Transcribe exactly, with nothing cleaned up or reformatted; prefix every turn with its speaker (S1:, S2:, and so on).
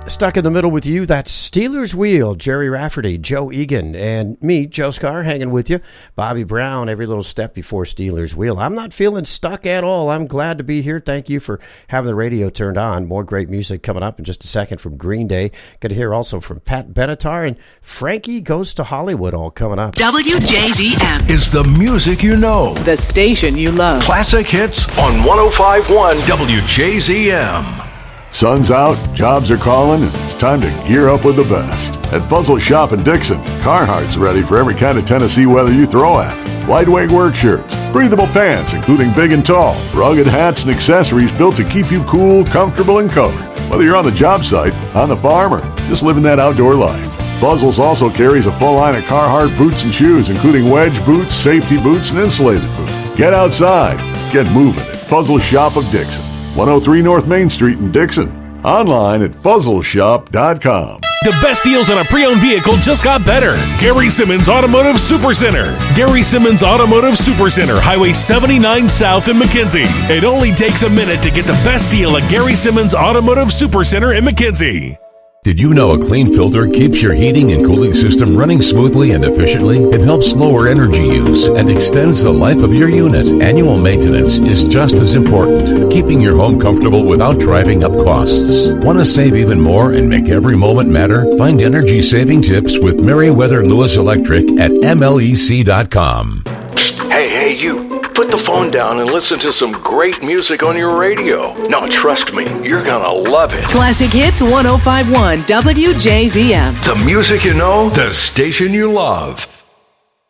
S1: Stuck in the middle with you, that's Steelers Wheel, Jerry Rafferty, Joe Egan, and me, Joe Scar, hanging with you. Bobby Brown, every little step before Steelers Wheel. I'm not feeling stuck at all. I'm glad to be here. Thank you for having the radio turned on. More great music coming up in just a second from Green Day. Going to hear also from Pat Benatar and Frankie Goes to Hollywood, all coming up.
S2: W J Z M
S3: is the music you know.
S2: The station you love.
S3: Classic hits on one oh five point one W J Z M.
S4: Sun's out, jobs are calling, and it's time to gear up with the best. At Fuzzle Shop in Dixon, Carhartt's ready for every kind of Tennessee weather you throw at it. Lightweight work shirts, breathable pants, including big and tall, rugged hats and accessories built to keep you cool, comfortable, and covered. Whether you're on the job site, on the farm, or just living that outdoor life. Fuzzles also carries a full line of Carhartt boots and shoes, including wedge boots, safety boots, and insulated boots. Get outside, get moving at Fuzzle Shop of Dixon. one oh three North Main Street in Dixon. Online at fuzzle shop dot com.
S5: The best deals on a pre-owned vehicle just got better. Gary Simmons Automotive Supercenter. Gary Simmons Automotive Supercenter, Highway seventy-nine South in McKenzie. It only takes a minute to get the best deal at Gary Simmons Automotive Supercenter in McKenzie.
S6: Did you know a clean filter keeps your heating and cooling system running smoothly and efficiently? It helps lower energy use and extends the life of your unit. Annual maintenance is just as important, keeping your home comfortable without driving up costs. Want to save even more and make every moment matter? Find energy-saving tips with Meriwether Lewis Electric at M L E C dot com.
S3: Hey, hey, you. Put the phone down and listen to some great music on your radio. No, trust me, you're gonna love it.
S2: Classic Hits one oh five point one W J Z M.
S3: The music you know, the station you love.